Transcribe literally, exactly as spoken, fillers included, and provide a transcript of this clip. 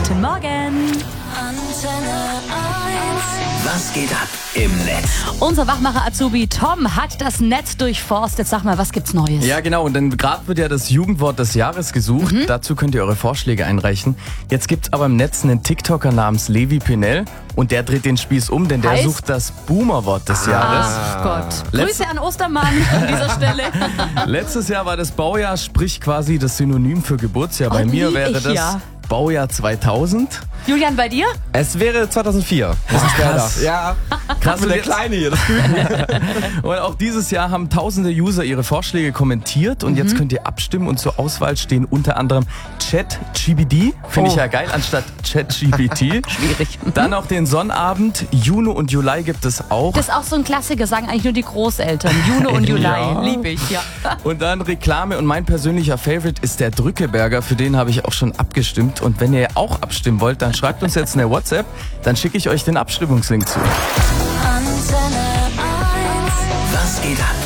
Guten Morgen. Was geht ab im Netz? Unser Wachmacher Azubi Tom hat das Netz durchforstet. Sag mal, was gibt's Neues? Ja, genau. Und dann gerade wird ja das Jugendwort des Jahres gesucht. Mhm. Dazu könnt ihr eure Vorschläge einreichen. Jetzt gibt's aber im Netz einen TikToker namens Levi Pinel. Und der dreht den Spieß um, denn der Heißt? sucht das Boomer-Wort des Jahres. Ach Gott. Grüße an Ostermann an dieser Stelle. Letztes Jahr war das Baujahr, sprich quasi das Synonym für Geburtsjahr. Bei Oh, mir lieb wäre ich das ja. Baujahr zweitausend. Julian, bei dir? Es wäre zweitausendvier. Das ist krass. Ja, Krass, mit und der jetzt- Kleine hier. Und auch diesesAr haben tausende User ihre Vorschläge kommentiert und jetzt könnt ihr abstimmen und zur Auswahl stehen unter anderem ChatGPT, finde ich Oh. ja geil, anstatt ChatGPT. Schwierig. Dann auch den Sonnabend, Juno und Juli gibt es auch. Das ist auch so ein Klassiker, sagen eigentlich nur die Großeltern. Juno und Juli, Ja. lieb ich, ja. Und dann Reklame und mein persönlicher Favorite ist der Drückeberger, für den habe ich auch schon abgestimmt. Und wenn ihr auch abstimmen wollt, dann schreibt uns jetzt eine WhatsApp, dann schicke ich euch den Abstimmungslink zu. Was geht ab